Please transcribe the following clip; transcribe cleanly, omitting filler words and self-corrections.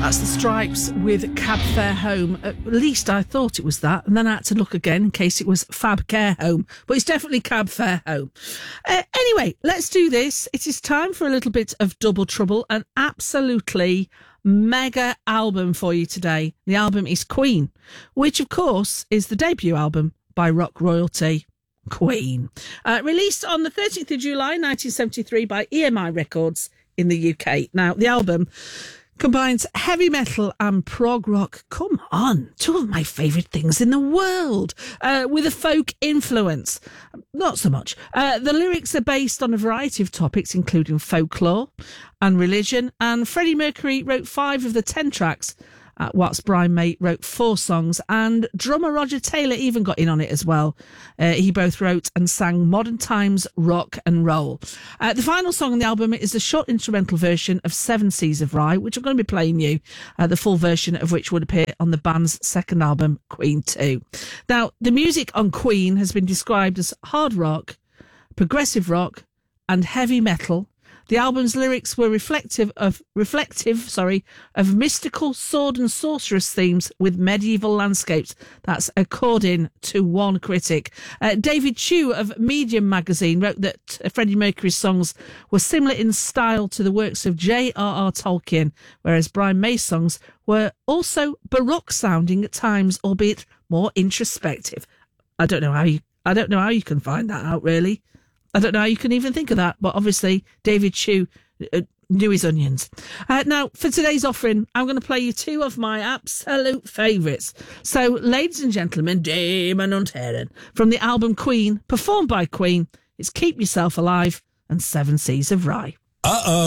That's the Stripes with Cab Fare Home. At least I thought it was that, and then I had to look again in case it was Fab Care Home. But it's definitely Cab Fare Home. Anyway, let's do this. It is time for a little bit of Double Trouble, an absolutely mega album for you today. The album is Queen, which of course is the debut album by rock royalty Queen. Released on the 13th of July 1973 by EMI Records in the UK. Now, the album combines heavy metal and prog rock. Come on, two of my favourite things in the world, with a folk influence. Not so much. The lyrics are based on a variety of topics, including folklore and religion, and Freddie Mercury wrote 5 of the 10 tracks, whilst Brian May wrote 4 songs, and drummer Roger Taylor even got in on it as well. He both wrote and sang modern times rock and roll. The final song on the album is a short instrumental version of 7 Seas of Rhye, which I'm going to be playing you, the full version of which would appear on the band's second album, Queen 2. Now, the music on Queen has been described as hard rock, progressive rock, and heavy metal. The album's lyrics were reflective of mystical sword and sorceress themes with medieval landscapes. That's according to one critic. David Chew of Medium magazine wrote that Freddie Mercury's songs were similar in style to the works of J.R.R. Tolkien, whereas Brian May's songs were also baroque sounding at times, albeit more introspective. I don't know how you can find that out, really. I don't know how you can even think of that, but obviously David Chew knew his onions. Now, for today's offering, I'm going to play you 2 of my absolute favourites. So, ladies and gentlemen, Damon and Herren, from the album Queen, performed by Queen, it's Keep Yourself Alive and 7 Seas of Rhye. Uh-oh.